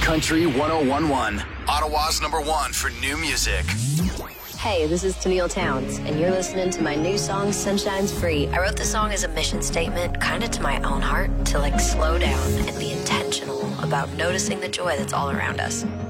Country 1011, Ottawa's #1 for new music. Hey, this is Tennille Towns, and you're listening to my new song, Sunshine's Free. I wrote this song as a mission statement, kind of to my own heart, to slow down and be intentional about noticing the joy that's all around us.